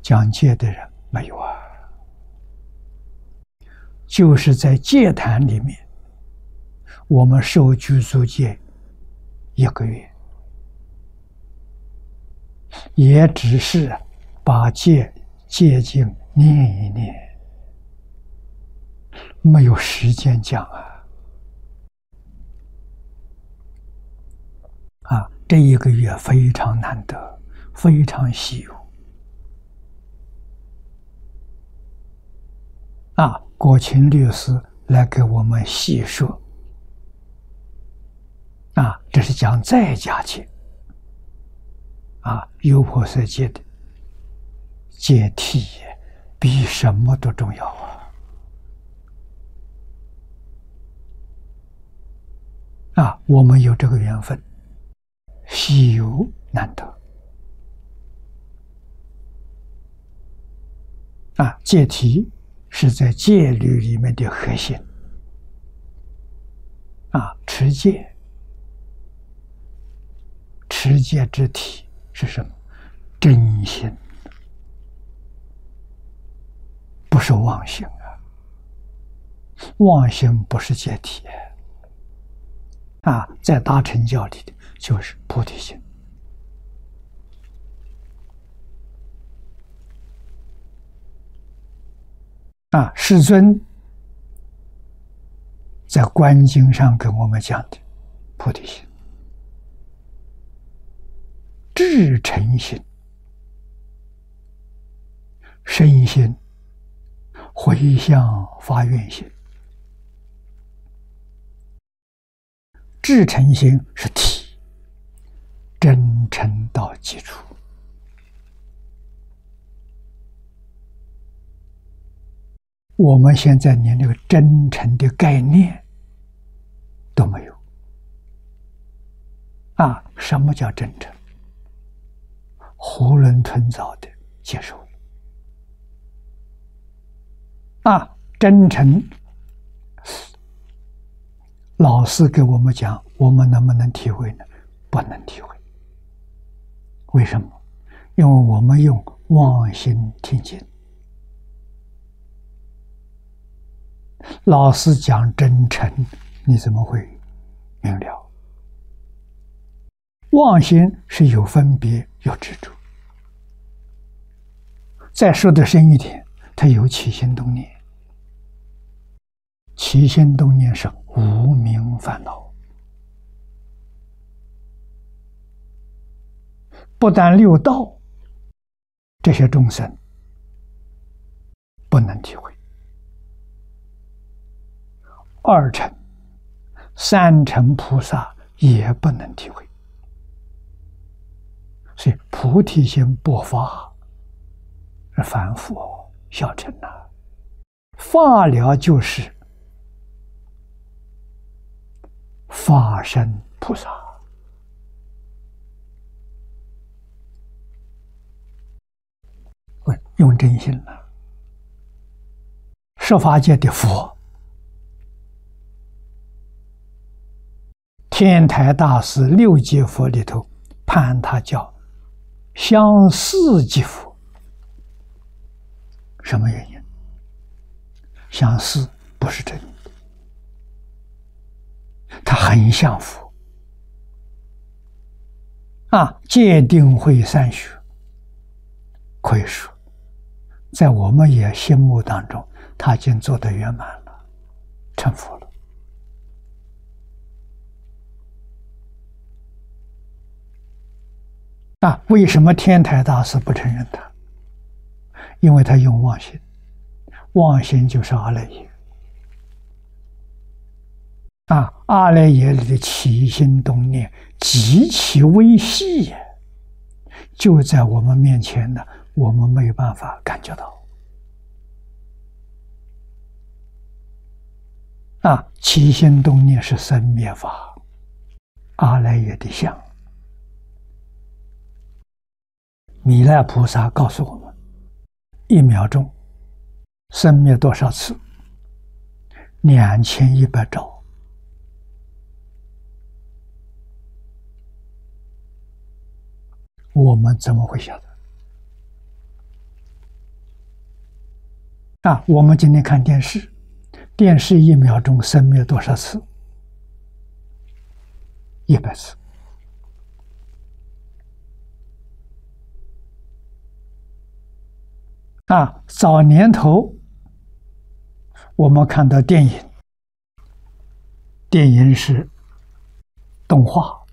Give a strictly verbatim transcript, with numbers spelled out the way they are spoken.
讲戒的人没有啊，就是在戒坛里面，我们受具足戒一个月，也只是把戒戒经念一念，没有时间讲啊。啊，这一个月非常难得，非常稀有。啊，国清律师来给我们细说。啊，这是讲在家戒。啊，优婆塞戒的戒体比什么都重要啊！啊，我们有这个缘分，稀有难得。啊，戒体是在戒律里面的核心。啊，持戒，持戒之体是什么？真心，不是妄心啊！妄心不是戒体啊，在大乘教里的就是菩提心。啊，世尊在观经上跟我们讲的菩提心、至诚心、身心、回向发愿心。至诚心是体，真诚到基础。我们现在连这个真诚的概念都没有啊！什么叫真诚？囫囵吞枣的接受了啊！真诚，老师给我们讲，我们能不能体会呢？不能体会。为什么？因为我们用妄心听经。老师讲真诚，你怎么会明了？妄心是有分别、有执着。再说的深一点，它有起心动念。起心动念是无明烦恼，不但六道这些众生不能体会。二乘、三乘菩萨也不能体会，所以菩提心不发是凡夫小乘呐、啊，发了就是法身菩萨。用真心了，十法界的佛。天台大师六界佛里头判他叫相似即佛，什么原因？相似不是真的，他很像佛啊！戒定慧三学可以说在我们也心目当中他已经做得圆满了，成佛了。啊，为什么天台大师不承认他？因为他用妄心，妄心就是阿赖耶。啊，阿赖耶里的起心动念极其微细呀，就在我们面前呢，我们没有办法感觉到。啊，起心动念是生灭法，阿赖耶的相。弥勒菩萨告诉我们，一秒钟生灭多少次？两千一百兆。我们怎么会晓得？ 啊，我们今天看电视，电视一秒钟生灭多少次？一百次。啊，早年头我们看到电影，电影是动画，